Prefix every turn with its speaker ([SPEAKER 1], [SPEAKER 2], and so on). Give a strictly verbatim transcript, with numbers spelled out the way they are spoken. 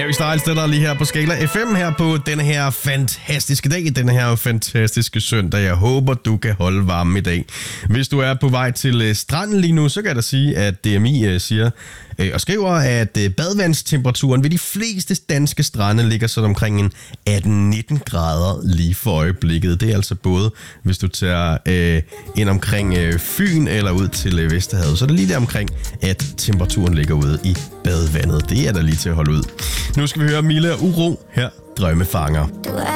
[SPEAKER 1] Harry Styles, det der lige her på Skala F M her på denne her fantastiske dag, denne her fantastiske søndag. Jeg håber, du kan holde varme i dag. Hvis du er på vej til stranden lige nu, så kan jeg da sige, at D M I siger og skriver, at badevandstemperaturen ved de fleste danske strande ligger sådan omkring en atten nitten grader lige for øjeblikket. Det er altså både, hvis du tager øh, ind omkring øh, Fyn eller ud til øh, Vesterhavet, så er det lige der omkring, at temperaturen ligger ude i badevandet. Det er der lige til at holde ud. Nu skal vi høre Mille og Uro her, Drømmefanger.
[SPEAKER 2] Du